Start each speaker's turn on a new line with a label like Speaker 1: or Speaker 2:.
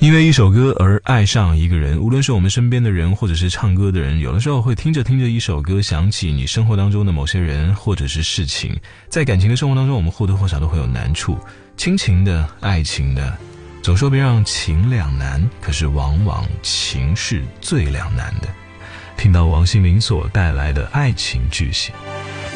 Speaker 1: 因为一首歌而爱上一个人，无论是我们身边的人或者是唱歌的人，有的时候会听着听着一首歌，想起你生活当中的某些人或者是事情。在感情的生活当中，我们或多或少都会有难处，亲情的、爱情的，总说别让情两难，可是往往情是最两难的。听到王心凌所带来的爱情巨星。